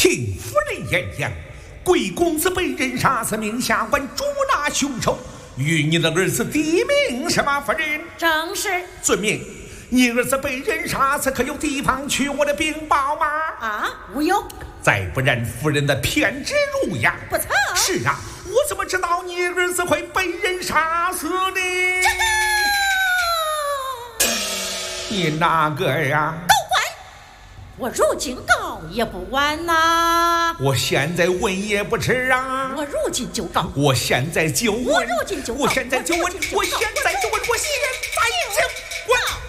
请夫人言讲，贵公子被人杀死，命下官捉拿凶手，与你的儿子抵命是吗？夫人？ 正是。 遵命。你儿子被人杀死，可有地方取我的禀报吗？ 啊，无有。再不然，夫人的偏执如牙。 不曾。 是啊，我怎么知道你儿子会被人杀死呢？你哪个呀？ 都管！我入京告也不晚呐。 我现在问也不迟啊。 我入京就告。 我现在就问。 我入京就告。 我现在就问。我现在就问。我现在就问。